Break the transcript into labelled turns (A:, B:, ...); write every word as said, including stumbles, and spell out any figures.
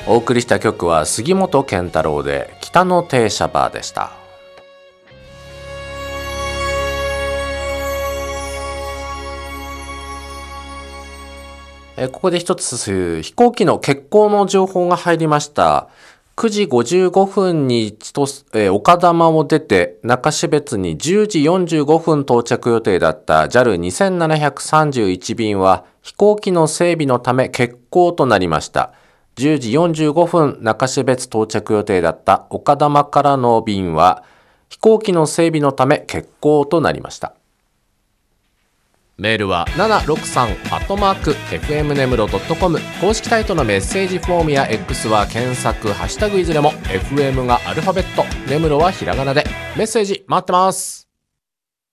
A: お送りした曲は杉本健太郎で北の停車場でした。ここで一つ飛行機の欠航の情報が入りました。くじごじゅうごふんに丘珠を出て中標津にじゅうじよんじゅうごふん到着予定だった ジャルにせんななひゃくさんじゅういち 便は飛行機の整備のため欠航となりました。じゅうじよんじゅうごふん中標津到着予定だった丘珠からの便は飛行機の整備のため欠航となりました。メールは ななろくさん アットマーク エフエム ネムロ ドットコム 公式サイトのメッセージフォームや X は検索ハッシュタグいずれも エフエム がアルファベット、ネムロはひらがなでメッセージ待ってます。